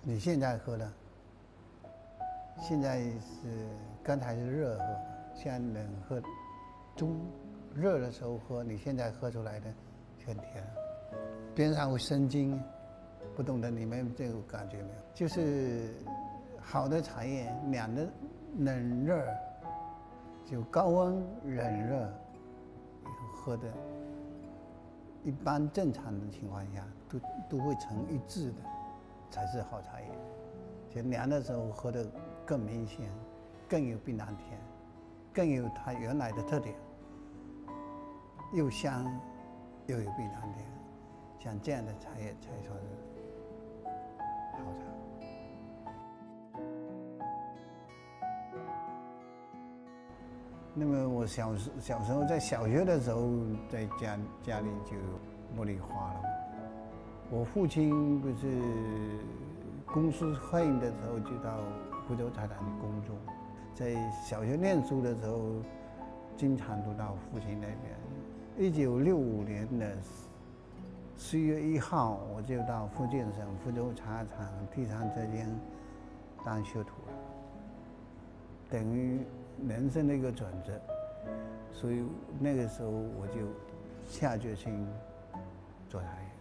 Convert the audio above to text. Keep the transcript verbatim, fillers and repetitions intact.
你现在喝的，现在是刚才是热喝，现在冷喝，中热的时候喝，你现在喝出来的很甜，边上会生津，不懂得你们这个感觉没有？就是好的茶叶，两的冷热，就高温冷热喝的，一般正常的情况下都都会成一致的，才是好茶叶。就凉的时候喝的更明显，更有槟榔甜，更有它原来的特点，又香又有槟榔甜，像这样的茶叶才算是好茶。那么我小时小时候在小学的时候，在家家里就有茉莉花了。我父亲不是公司会的时候就到福州茶厂工作，在小学念书的时候，经常都到父亲那边。一九六五年的十一月一号，我就到福建省福州茶厂第三车间当学徒了，等于人生的一个转折。所以那个时候我就下决心做茶叶。